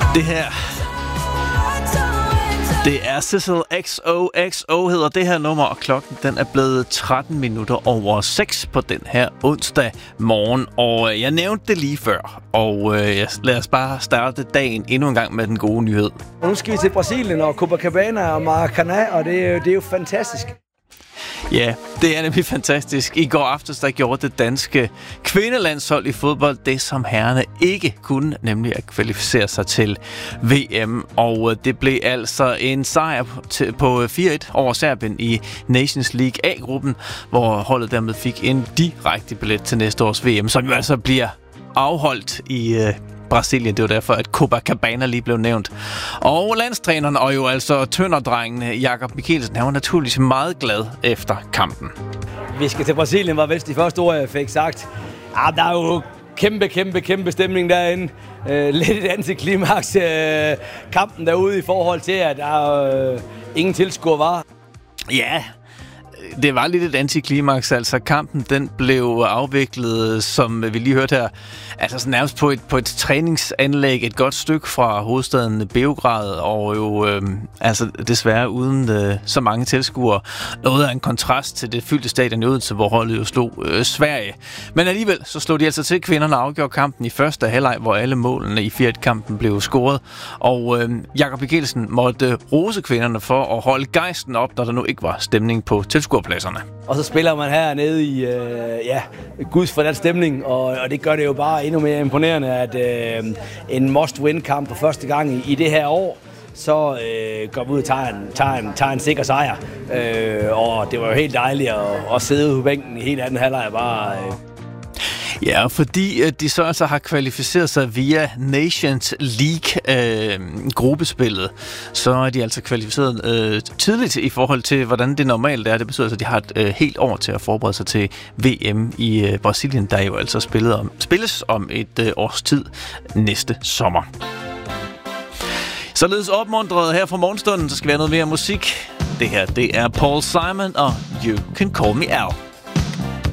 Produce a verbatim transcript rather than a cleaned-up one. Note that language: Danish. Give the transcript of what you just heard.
Det her, det er Sizzle X O X O hedder det her nummer, og klokken den er blevet tretten minutter over seks på den her onsdag morgen. Og jeg nævnte det lige før, og øh, lad os bare starte dagen endnu en gang med den gode nyhed. Nu skal vi til Brasilien og Copacabana og Maracanã, og det er, det er jo fantastisk. Ja, det er nemlig fantastisk. I går aftes, der gjorde det danske kvindelandshold i fodbold det, som herrerne ikke kunne, nemlig at kvalificere sig til V M. Og det blev altså en sejr på fire et over Serbien i Nations League A-gruppen, hvor holdet dermed fik en direkte billet til næste års V M, som jo altså bliver afholdt i øh, Brasilien. Det var derfor, at Copacabana lige blev nævnt. Og landstræneren og jo altså tønderdrengen Jakob Mikkelsen, han var naturligvis meget glad efter kampen. Vi skal til Brasilien, var vist de første ord, jeg fik sagt. Ja, der er jo kæmpe, kæmpe, kæmpe stemning derinde. Øh, lidt et antiklimaks øh, kampen derude i forhold til, at der øh, ingen tilskuer var. Ja, det var lidt et antiklimaks, altså kampen den blev afviklet, som vi lige hørte her, altså sådan nærmest på et, på et træningsanlæg et godt stykke fra hovedstaden Beograd, og jo øh, altså desværre uden øh, så mange tilskuere. Noget af en kontrast til det fyldte stadion i Odense, hvor holdet jo slog øh, Sverige. Men alligevel så slog de altså til, kvinderne afgjorde kampen i første halvleg, hvor alle målene i fire et-kampen blev scoret. Og øh, Jakob Mikkelsen måtte rose kvinderne for at holde gejsten op, når der nu ikke var stemning på tilskuerpladserne. Og så spiller man hernede i øh, ja, Guds for den stemning, og, og det gør det jo bare endnu mere imponerende, at øh, en must-win-kamp for første gang i, i det her år, så øh, går vi ud og tager en, tager en, tager en sikker sejr. Øh, og det var jo helt dejligt at, at sidde ude på bænken i helt anden halvleg bare... Øh. Ja, fordi de så altså har kvalificeret sig via Nations League-gruppespillet, øh, så er de altså kvalificeret øh, tidligt i forhold til, hvordan det normalt er. Det betyder altså, at de har et øh, helt år til at forberede sig til V M i øh, Brasilien, der jo altså spillet om, spilles om et øh, års tid næste sommer. Således opmuntret her fra morgenstunden, så skal vi have noget mere musik. Det her, det er Paul Simon og You Can Call Me Al.